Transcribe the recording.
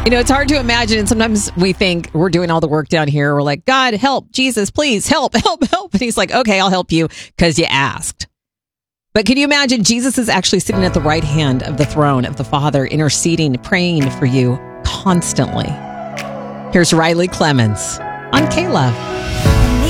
It's hard to imagine. And sometimes we think we're doing all the work down here. We're like, God, help, Jesus, please help, help, help. And he's like, okay, I'll help you because you asked. But can you imagine Jesus is actually sitting at the right hand of the throne of the Father, interceding, praying for you constantly. Here's Riley Clemens on K-Love.